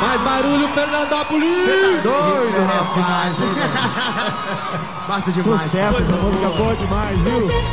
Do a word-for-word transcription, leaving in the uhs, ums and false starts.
Mais barulho, Fernandópolis! Você tá doido, rapaz. Basta demais. Sucesso, essa música boa demais, viu?